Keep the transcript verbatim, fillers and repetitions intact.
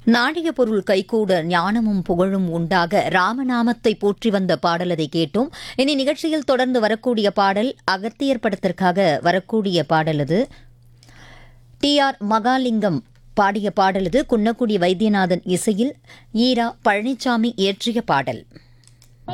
நாடிய பொருள் கைகூட ஞானமும் புகழும் உண்டாக ராமநாமத்தை போற்றி வந்த பாடலதை கேட்டோம். இனி நிகழ்ச்சியில் தொடர்ந்து வரக்கூடிய பாடல் அகத்தியர் படத்திற்காக வரக்கூடிய பாடலது. டி ஆர் மகாலிங்கம் பாடிய பாடலது. குன்னக்குடி வைத்தியநாதன் இசையில் ஈரா பழனிசாமி இயற்றிய பாடல்.